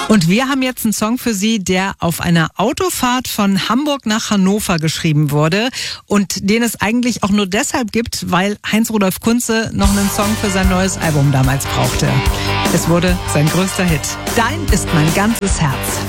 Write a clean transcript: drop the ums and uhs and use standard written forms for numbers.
Und wir haben jetzt einen Song für Sie, der auf einer Autofahrt von Hamburg nach Hannover geschrieben wurde und den es eigentlich auch nur deshalb gibt, weil Heinz-Rudolf Kunze noch einen Song für sein neues Album damals brauchte. Es wurde sein größter Hit. Dein ist mein ganzes Herz.